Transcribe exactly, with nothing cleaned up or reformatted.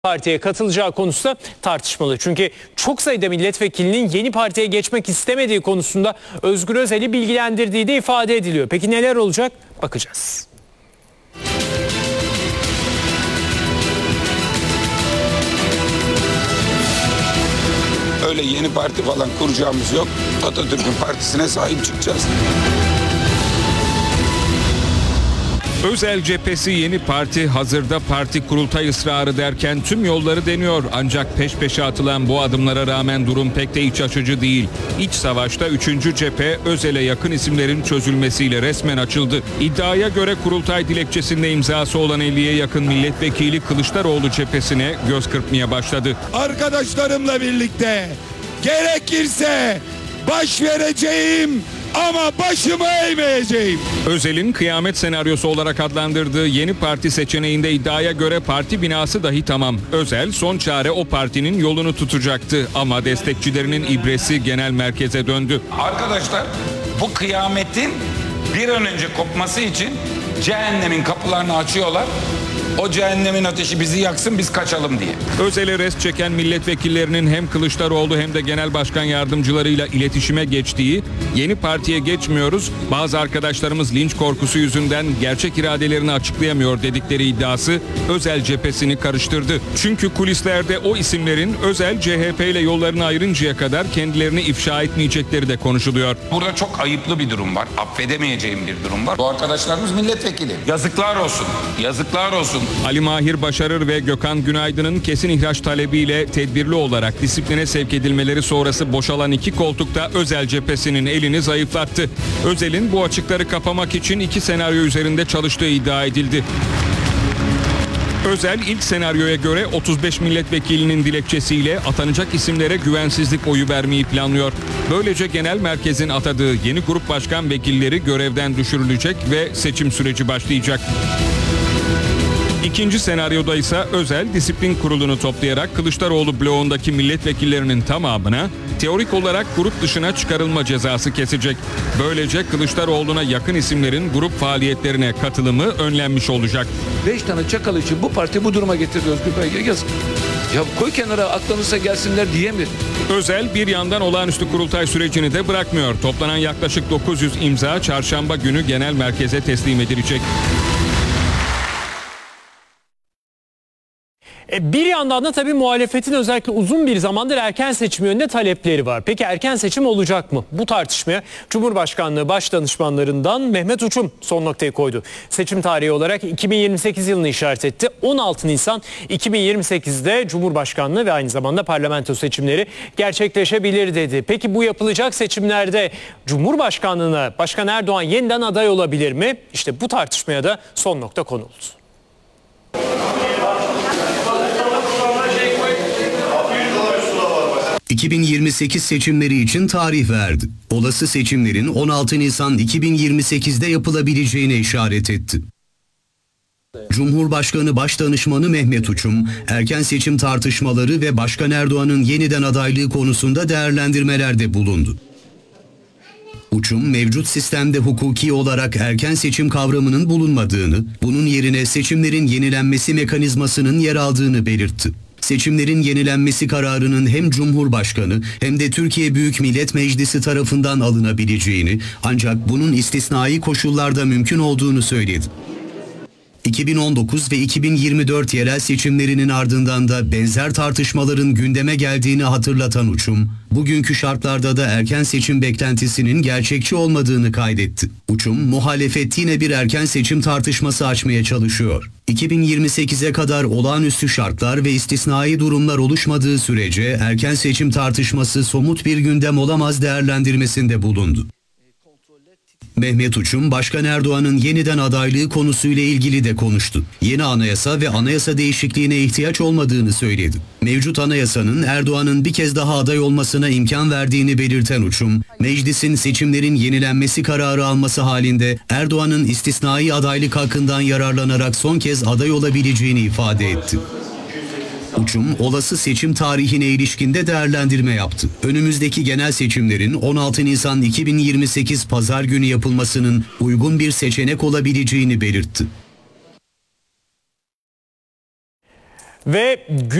partiye katılacağı konusu da tartışmalı. Çünkü çok sayıda milletvekilinin yeni partiye geçmek istemediği konusunda Özgür Özel'i bilgilendirdiği de ifade ediliyor. Peki neler olacak? Bakacağız. Öyle yeni parti falan kuracağımız yok. Atatürk'ün partisine sahip çıkacağız. Özel cephesi yeni parti hazırda parti kurultay ısrarı derken tüm yolları deniyor. Ancak peş peşe atılan bu adımlara rağmen durum pek de iç açıcı değil. İç savaşta üçüncü cephe Özel'e yakın isimlerin çözülmesiyle resmen açıldı. İddiaya göre kurultay dilekçesinde imzası olan elliye yakın milletvekili Kılıçdaroğlu cephesine göz kırpmaya başladı. Arkadaşlarımla birlikte gerekirse baş vereceğim ama başımı eğmeyeceğim. Özel'in kıyamet senaryosu olarak adlandırdığı yeni parti seçeneğinde iddiaya göre parti binası dahi tamam. Özel son çare o partinin yolunu tutacaktı ama destekçilerinin ibresi genel merkeze döndü. Arkadaşlar bu kıyametin bir an önce kopması için cehennemin kapılarını açıyorlar. O cehennemin ateşi bizi yaksın, biz kaçalım diye. Özel'e res çeken milletvekillerinin hem Kılıçdaroğlu hem de genel başkan yardımcılarıyla iletişime geçtiği, yeni partiye geçmiyoruz, bazı arkadaşlarımız linç korkusu yüzünden gerçek iradelerini açıklayamıyor dedikleri iddiası Özel cephesini karıştırdı. Çünkü kulislerde o isimlerin Özel C H P ile yollarını ayırıncaya kadar kendilerini ifşa etmeyecekleri de konuşuluyor. Burada çok ayıplı bir durum var, affedemeyeceğim bir durum var. Bu arkadaşlarımız milletvekili. Yazıklar olsun, yazıklar olsun. Ali Mahir Başarır ve Gökhan Günaydın'ın kesin ihraç talebiyle tedbirli olarak disipline sevk edilmeleri sonrası boşalan iki koltukta Özel cephesinin elini zayıflattı. Özel'in bu açıkları kapamak için iki senaryo üzerinde çalıştığı iddia edildi. Özel ilk senaryoya göre otuz beş milletvekilinin dilekçesiyle atanacak isimlere güvensizlik oyu vermeyi planlıyor. Böylece genel merkezin atadığı yeni grup başkan vekilleri görevden düşürülecek ve seçim süreci başlayacak. İkinci senaryoda ise Özel disiplin kurulunu toplayarak Kılıçdaroğlu bloğundaki milletvekillerinin tamamına teorik olarak grup dışına çıkarılma cezası kesecek. Böylece Kılıçdaroğlu'na yakın isimlerin grup faaliyetlerine katılımı önlenmiş olacak. Beş tane çakal için bu parti bu duruma getirdi Özgür Bey. Yazık. Ya koy kenara, aklınıza gelsinler diye mi? Özel bir yandan olağanüstü kurultay sürecini de bırakmıyor. Toplanan yaklaşık dokuz yüz imza çarşamba günü genel merkeze teslim edilecek. Bir yandan da tabii muhalefetin özellikle uzun bir zamandır erken seçim yönünde talepleri var. Peki erken seçim olacak mı? Bu tartışmaya Cumhurbaşkanlığı Başdanışmanlarından Mehmet Uçum son noktayı koydu. Seçim tarihi olarak iki bin yirmi sekiz yılını işaret etti. on altı Nisan iki bin yirmi sekizde Cumhurbaşkanlığı ve aynı zamanda parlamento seçimleri gerçekleşebilir dedi. Peki bu yapılacak seçimlerde Cumhurbaşkanlığına Başkan Erdoğan yeniden aday olabilir mi? İşte bu tartışmaya da son nokta konuldu. iki bin yirmi sekiz seçimleri için tarih verdi. Olası seçimlerin on altı Nisan iki bin yirmi sekizde yapılabileceğine işaret etti. Cumhurbaşkanı Başdanışmanı Mehmet Uçum, erken seçim tartışmaları ve Başkan Erdoğan'ın yeniden adaylığı konusunda değerlendirmelerde bulundu. Uçum, mevcut sistemde hukuki olarak erken seçim kavramının bulunmadığını, bunun yerine seçimlerin yenilenmesi mekanizmasının yer aldığını belirtti. Seçimlerin yenilenmesi kararının hem Cumhurbaşkanı hem de Türkiye Büyük Millet Meclisi tarafından alınabileceğini, ancak bunun istisnai koşullarda mümkün olduğunu söyledi. iki bin on dokuz ve iki bin yirmi dört yerel seçimlerinin ardından da benzer tartışmaların gündeme geldiğini hatırlatan Uçum, bugünkü şartlarda da erken seçim beklentisinin gerçekçi olmadığını kaydetti. Uçum, muhalefet yine bir erken seçim tartışması açmaya çalışıyor. iki bin yirmi sekize kadar olağanüstü şartlar ve istisnai durumlar oluşmadığı sürece erken seçim tartışması somut bir gündem olamaz değerlendirmesinde bulundu. Mehmet Uçum, Başkan Erdoğan'ın yeniden adaylığı konusuyla ilgili de konuştu. Yeni anayasa ve anayasa değişikliğine ihtiyaç olmadığını söyledi. Mevcut anayasanın Erdoğan'ın bir kez daha aday olmasına imkan verdiğini belirten Uçum, meclisin seçimlerin yenilenmesi kararı alması halinde Erdoğan'ın istisnai adaylık hakkından yararlanarak son kez aday olabileceğini ifade etti. Uçum, olası seçim tarihine ilişkin de değerlendirme yaptı. Önümüzdeki genel seçimlerin on altı Nisan iki bin yirmi sekiz Pazar günü yapılmasının uygun bir seçenek olabileceğini belirtti. Ve